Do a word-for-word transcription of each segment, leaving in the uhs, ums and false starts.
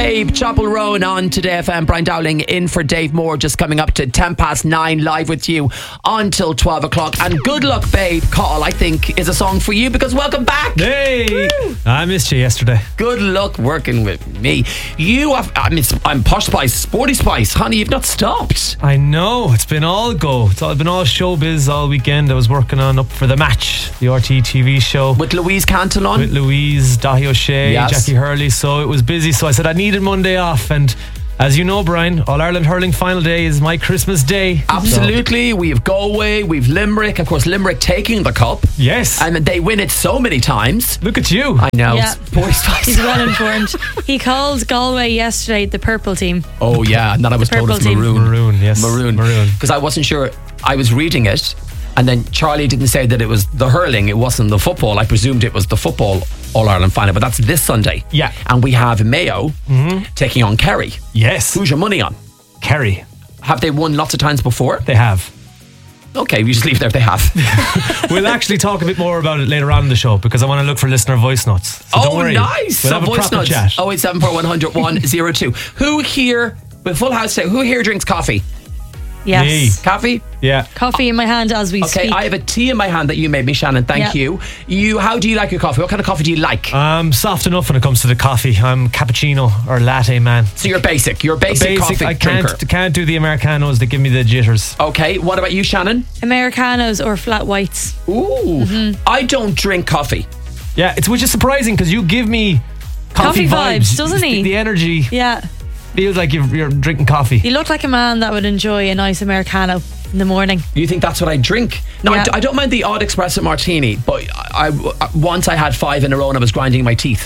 Babe, Chapel Roan on Today F M. Brian Dowling in for Dave Moore, just coming up to ten past nine, live with you until twelve o'clock. And Good Luck Babe, Call, I think, is a song for you because welcome back. Hey, Woo. I missed you yesterday. Good luck working with me. You have, I mean, I'm Posh Spice, Sporty Spice. Honey, you've not stopped. I know, it's been all go. It's all been all showbiz all weekend. I was working on Up for the Match, the R T E T V show. With Louise Canton on? With Louise, Dahi O'Shea, yes. Jackie Hurley. So it was busy. So I said I needed Monday off. And as you know, Brian, All Ireland Hurling Final Day is my Christmas day. Absolutely. So. We have Galway, we have Limerick. Of course, Limerick taking the cup. Yes. And they win it so many times. Look at you. I know. Yeah. He's well informed. He called Galway yesterday the purple team. Oh, yeah. And then I was told it's maroon. Team. Maroon, yes. Maroon. Maroon. Because I wasn't sure. I was reading it. And then Charlie didn't say that it was the hurling, it wasn't the football. I presumed it was the football All-Ireland final, but that's this Sunday. Yeah. And we have Mayo mm-hmm. taking on Kerry. Yes. Who's your money on? Kerry. Have they won lots of times before? They have. Okay, we just leave it there if they have. We'll actually talk a bit more about it later on in the show because I want to look for listener voice notes. So oh, don't worry. Nice. We'll so have a voice proper notes. chat. oh eight seven four one hundred one oh two. Who here, with Full House today, who here drinks coffee? Yes. Me. Coffee? Yeah. Coffee in my hand as we okay, speak. Okay, I have a tea in my hand that you made me, Shannon. Thank yeah. you. You. How do you like your coffee? What kind of coffee do you like? Um, soft enough when it comes to the coffee. I'm cappuccino or latte man. So you're basic. You're a basic, basic coffee I can't, drinker. can't do the Americanos that give me the jitters. Okay, what about you, Shannon? Americanos or flat whites. Ooh. Mm-hmm. I don't drink coffee. Yeah, it's which is surprising because you give me coffee, coffee vibes, vibes, doesn't he? The, the energy. Yeah. Feels like you're, you're drinking coffee. You look like a man that would enjoy a nice Americano in the morning. You think that's what I drink? No, yeah. I, I don't mind the odd espresso martini, but I, I, once I had five in a row and I was grinding my teeth.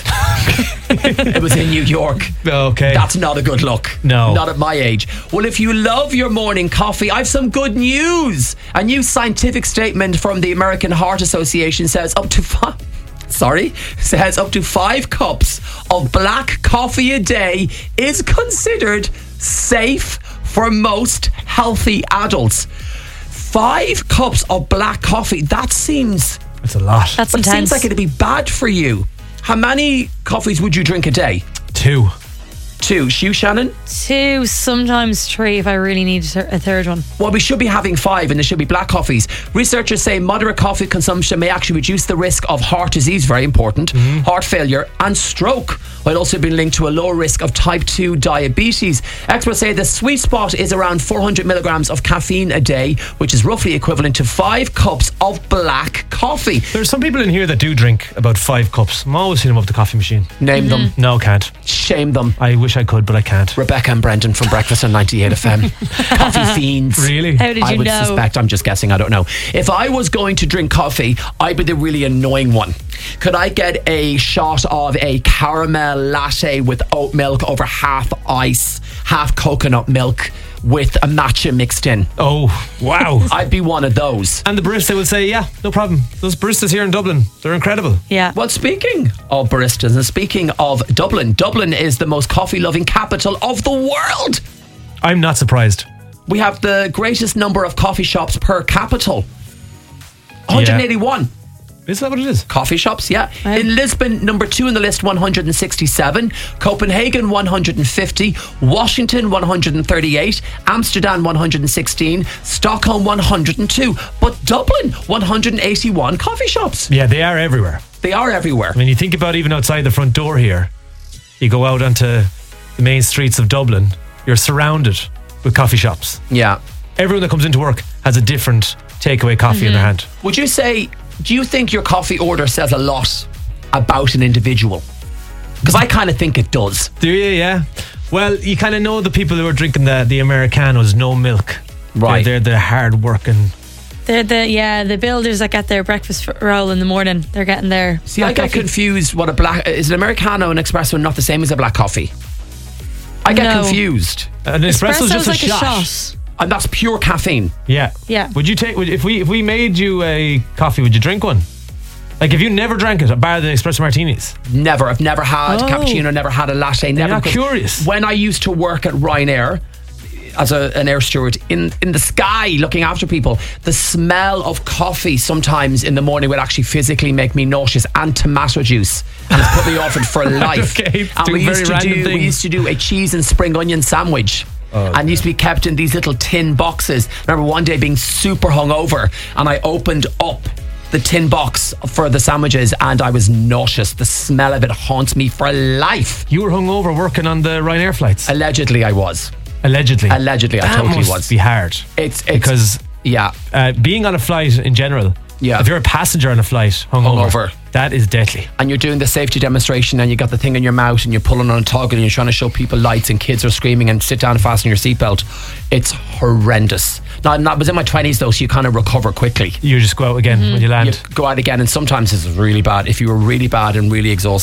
It was in New York. Okay. That's not a good look. No. Not at my age. Well, if you love your morning coffee, I have some good news. A new scientific statement from the American Heart Association says up to five... Sorry, says up to five cups of black coffee a day is considered safe for most healthy adults. Five cups of black coffee, that seems... That's a lot. That's but intense. It seems like it'd be bad for you. How many coffees would you drink a day? Two. Two. You, Shannon? Two, sometimes three if I really need a third one. Well, we should be having five and there should be black coffees. Researchers say moderate coffee consumption may actually reduce the risk of heart disease, very important, mm-hmm. heart failure and stroke, while also being linked to a lower risk of type two diabetes. Experts say the sweet spot is around four hundred milligrams of caffeine a day, which is roughly equivalent to five cups of black coffee. There's some people in here that do drink about five cups. I'm always seeing them up the coffee machine. Name mm-hmm. them. No, can't. Shame them. I wish I could, but I can't. Rebecca and Brendan from Breakfast on ninety-eight F M. Coffee fiends. Really? How did you I would know? suspect, I'm just guessing, I don't know. If I was going to drink coffee, I'd be the really annoying one. Could I get a shot of a caramel latte with oat milk over half ice, half coconut milk with a matcha mixed in? Oh, wow. I'd be one of those. And the barista would say, yeah, no problem. Those baristas here in Dublin, they're incredible. Yeah. Well, speaking of baristas and speaking of Dublin, Dublin is the most coffee-loving capital of the world. I'm not surprised. We have the greatest number of coffee shops per capita. one hundred eighty-one. Yeah. Is that what it is? Coffee shops, yeah. Right. In Lisbon, number two on the list, one hundred sixty-seven. Copenhagen, one hundred fifty. Washington, one hundred thirty-eight. Amsterdam, one hundred sixteen. Stockholm, one hundred two. But Dublin, one hundred eighty-one coffee shops. Yeah, they are everywhere. They are everywhere. I mean, you think about even outside the front door here, you go out onto the main streets of Dublin, you're surrounded with coffee shops. Yeah. Everyone that comes into work has a different takeaway coffee mm-hmm. in their hand. Would you say, do you think your coffee order says a lot about an individual? Because I kind of think it does. Do you? Yeah. Well, you kind of know the people who are drinking the, the Americanos, no milk. Right. They're, they're the hard working. They're the, yeah, the builders that get their breakfast roll in the morning. They're getting their See, I get coffee. confused what a black... Is an Americano and espresso not the same as a black coffee? I get No. confused. An espresso's Espresso's just a like shot. a shot. And that's pure caffeine. Yeah. Yeah. Would you take, would, if we if we made you a coffee, would you drink one? Like if you never drank it, bar the espresso martinis? Never. I've never had Oh. cappuccino, never had a latte. Never. You're not because curious. When I used to work at Ryanair, as a, an air steward in, in the sky looking after people, the smell of coffee sometimes in the morning would actually physically make me nauseous, and tomato juice, and it's put me off it for life. Okay, and we used, to do, we used to do a cheese and spring onion sandwich. Oh, and used to be kept in these little tin boxes. I remember one day being super hungover, and I opened up the tin box for the sandwiches, and I was nauseous. The smell of it haunts me for life. You were hungover working on the Ryanair flights? Allegedly I was. Allegedly? Allegedly, that I totally must was. be hard. It's, it's because yeah, uh, being on a flight in general, yeah. if you're a passenger on a flight hungover, hungover, that is deadly. And you're doing the safety demonstration, and you got the thing in your mouth, and you're pulling on a toggle, and you're trying to show people lights, and kids are screaming, and sit down and fasten your seatbelt. It's horrendous. Now, I was in my twenties though, so you kind of recover quickly. You just go out again mm-hmm. when you land. You go out again, and sometimes it's really bad. If you were really bad and really exhausted,